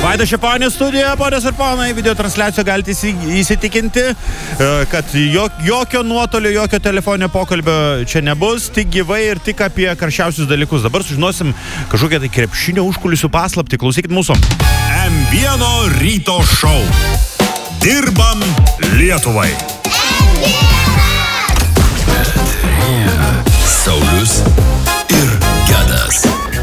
Vaidas Šeponis studijoje, ponios ir ponai, video transliaciją galite įsitikinti, kad jokio nuotolio, jokio telefoninio pokalbio čia nebus, tik gyvai ir tik apie karščiausius dalykus. Dabar sužinosim kažkokią tai krepšinio užkulisių paslaptį. Klausykit mūsų. M1 ryto šou. Dirbam Lietuvai. Saulius ir Gedas.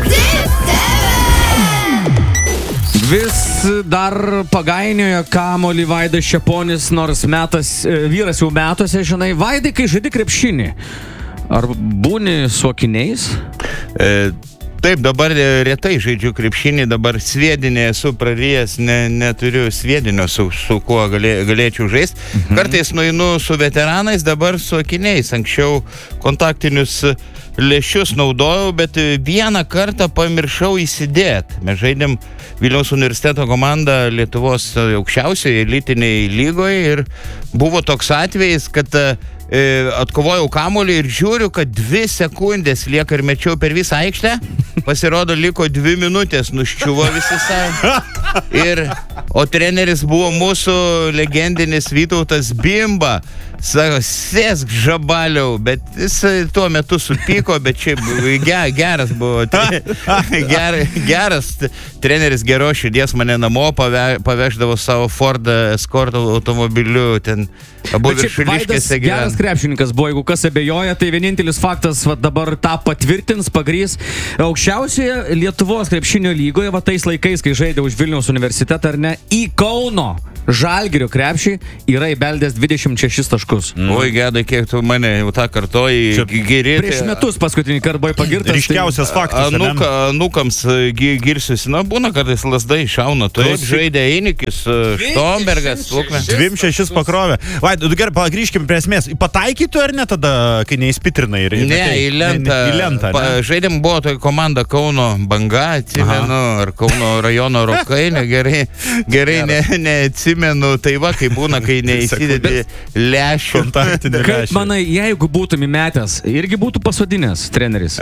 Vis dar pagainioja kamuolį Vaidas Šeponis, nors vyras jau metuose, žinai. Vaidai, kai žaidi krepšinį, ar būni su akiniais? Taip, dabar retai žaidžiu krepšinį, dabar sviedinį esu prarijęs, neturiu sviedinio, su kuo galėčiau žaisti. Kartais nueinu su veteranais, dabar su akiniais. Anksčiau kontaktinius lęšius naudojau, bet vieną kartą pamiršau įsidėti. Mes žaidėm Vilniaus universiteto komandą Lietuvos aukščiausioje elitinėje lygoje ir buvo toks atvejis, kad atkovojau kamuolį ir žiūriu, kad 2 sekundės lieka ir mečiau per visą aikštę. Pasirodo, liko 2 minutės, nuščiuvo visi o treneris buvo mūsų legendinis Vytautas Bimba. Sako, sėsk žabaliau, bet jis tuo metu supyko, bet čia geras buvo. Geras treneris geros širdies mane namo paveždavo savo Ford Escort automobiliu, ten abu viršuliškėse gyveno. Geras krepšininkas buvo, jeigu kas abejoja, tai vienintelis faktas dabar tą patvirtins, pagrys. Aukščiausioje Lietuvos krepšinio lygoje, tais laikais, kai žaidė už Vilniaus universitetą, ar ne, į Kauno Žalgirio krepšį yra įbeldęs 26 taškus. Oi, Gedai, kiek tu mane jau tą kartoji giri. Prieš metus paskutinį kartą buvo pagirtas. Ryškiausias faktas. Anūkams girsiusi. Na, būna kartais lasdai šauna. Taip, žaidė Einikis, Štombergas. 26 pakrovė. Vaidai, gerai, grįžkime prie esmės. Pataikytų ar ne tada, kai neįspitrinai? Ne, į lentą. Žaidėm buvo tokia komanda Kauno Banga, atsimenu, ar Kauno rajono Rokai, gerai neatsimenu. Tai va, kai būna, kai neįsidedi lęšių. Kaip manai, jeigu būtum įmetęs, irgi būtų pasodinęs treneris?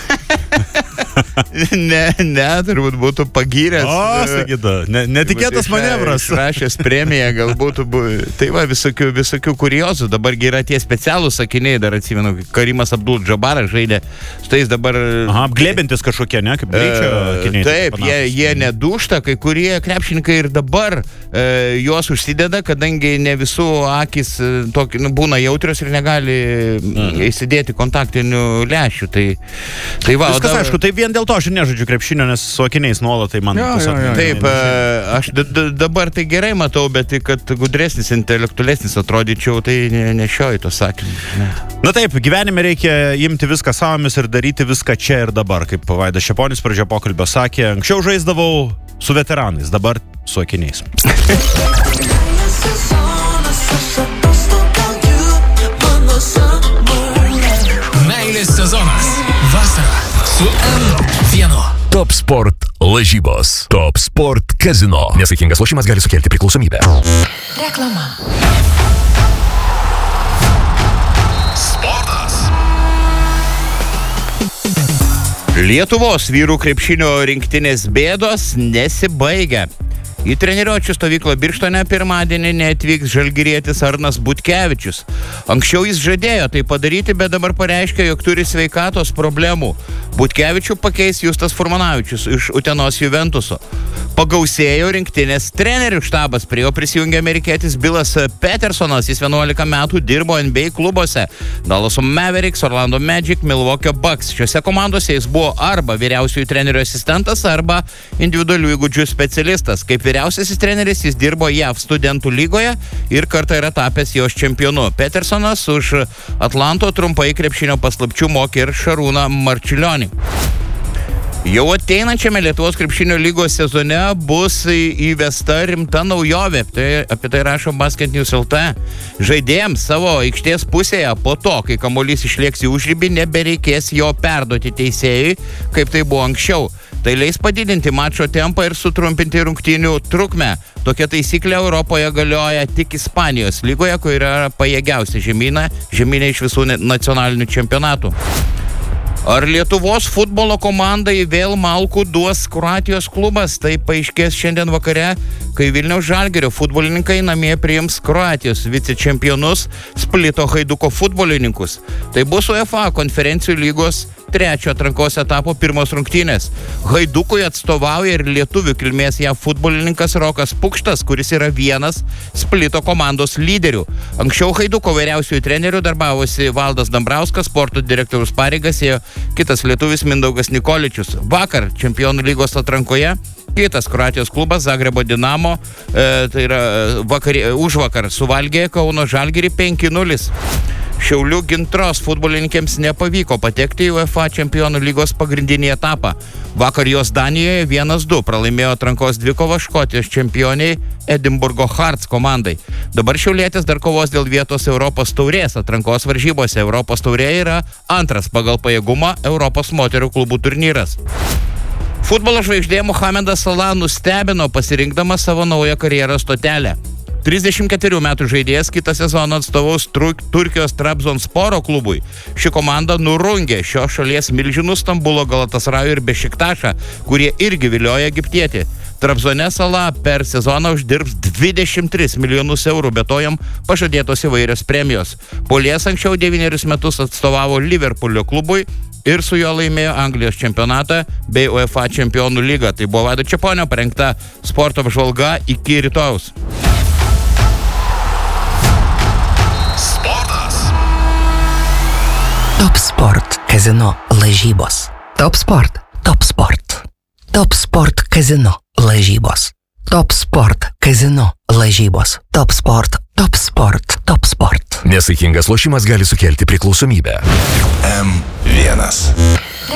Ne, turbūt būtų pagyręs. Sakyta, netikėtas manevras. Išrašęs premiją, galbūt tai va, visokių kuriozų. Dabargi yra tie specialūs sakiniai, dar atsimenu, Karimas Abdul-Džabaras žaidė. Štai dabar... Apglėbintis kažkokie, ne? Kaip greičio akiniai. Taip, jie nedūžta, kai kurie krepšininkai ir dabar juos užsideda, kadangi ne visų akis būna jautrios ir negali įsidėti kontaktinių lęšių. Tai va, viskas aišku, tai vien dėl to aš ir nežaidžiu krepšinio, nes su akiniais nuolat tai man Taip, aš dabar tai gerai matau, bet kad gudresnis, intelektualesnis atrodyčiau, tai nešioju tos sakinius. Na taip, gyvenime reikia imti viską savomis ir daryti viską čia ir dabar, kaip Vaidas Šeponis pradžio pokalbio sakė. Anksčiau žaisdavau su veteranais, dabar su akiniais. Meilės sezonas. Vasara su M1. Top Sport lažybos. Top Sport Casino. Nesaikingas lošimas gali sukelti priklausomybę. Reklama. Sportas. Lietuvos vyrų krepšinio rinktinės bėdos nesibaigia. Į treniruočių stovyklą Birštone pirmadienį neatvyks žalgirietis Arnas Butkevičius. Anksčiau jis žadėjo tai padaryti, bet dabar pareiškė, jog turi sveikatos problemų. Butkevičių pakeis Justas Furmanavičius iš Utenos Juventuso. Pagausėjo rinktinės trenerių štabas, prie jo prisijungė amerikietis Bilas Petersonas, jis 11 metų dirbo NBA klubuose Dallas Mavericks, Orlando Magic, Milwaukee Bucks. Šiuose komandose jis buvo arba vyriausiųjų trenerių asistentas, arba individualių įgūdžių specialistas. Kaip vyriausiasis treneris jis dirbo JAV studentų lygoje ir kartą yra tapęs jos čempionu. Petersonas už Atlanto trumpai krepšinio paslapčių mokė ir Šarūną Marčiulionį. Jau ateinančiame Lietuvos krepšinio lygos sezone bus įvesta rimta naujovė. Apie tai rašo Basket News LT. Žaidėjams savo aikštės pusėje po to, kai kamuolys išlieks į užribį, nebereikės jo perduoti teisėjui, kaip tai buvo anksčiau. Tai leis padidinti mačo tempą ir sutrumpinti rungtynių trukmę. Tokia taisyklė Europoje galioja tik Ispanijos lygoje, kur yra pajėgiausia žemynė iš visų nacionalinių čempionatų. Ar Lietuvos futbolo komandai vėl malkų duos Kroatijos klubas? Tai paaiškės šiandien vakare, kai Vilniaus Žalgirio futbolininkai namie priims Kroatijos vicečempionus Splito Haiduko futbolininkus. Tai bus UEFA konferencijų lygos 3 atrankos etapo pirmos rungtynės. Haidukui atstovauja ir lietuvių kilmės JAV futbolininkas Rokas Pukštas, kuris yra vienas Splito komandos lyderių. Anksčiau Haiduko vyriausiųjų trenerių darbavosi Valdas Dambrauskas, sporto direktoriaus pareigas ėjo kitas lietuvis Mindaugas Nikoličius. Vakar čempionų lygos atrankoje kitas Kroatijos klubas Zagrebo Dinamo, tai yra užvakar suvalgė Kauno Žalgirį 5-0. Šiaulių Gintros futbolininkėms nepavyko patekti į UEFA čempionų lygos pagrindinį etapą. Vakar jos Danijoje 1-2 pralaimėjo atrankos dvikovą Škotijos čempioniai Edinburgo Hearts komandai. Dabar šiaulietis dar kovos dėl vietos Europos taurės atrankos varžybose. Europos taurė yra antras pagal pajėgumą Europos moterų klubų turnyras. Futbolo žvaigždė Mohamedas Salah nustebino pasirinkdamas savo naują karjeros stotelę. 34 metų žaidėjas kitą sezoną atstovaus Turkijos Trabzonsporo klubui. Ši komanda nurungė šios šalies milžinus Stambulo Galatasarayų ir Bešiktašą, kurie irgi vilioja egiptietį. Trabzone Salah per sezoną uždirbs 23 milijonus eurų, be to jam pažadėtos įvairios premijos. Puolėjas anksčiau 9 metus atstovavo Liverpoolio klubui ir su juo laimėjo Anglijos čempionatą bei UEFA čempionų lygą. Tai buvo Vaido Čeponio parengta sporto apžvalga. Iki rytojaus. Top Sport Kazino lažybos. Top Sport. Top Sport. Top Sport Kazino lažybos. Top Sport Kazino lažybos. Top Sport. Top Sport. Top Sport. Nesaikingas lošimas gali sukelti priklausomybę. M1.